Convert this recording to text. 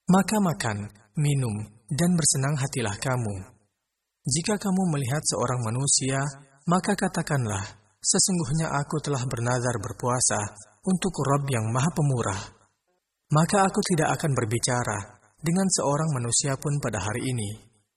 Maka makan, minum, dan bersenang hatilah kamu. Jika kamu melihat seorang manusia, maka katakanlah, sesungguhnya aku telah bernazar berpuasa untuk Rabb yang Maha Pemurah. Maka aku tidak akan berbicara dengan seorang manusia pun pada hari ini,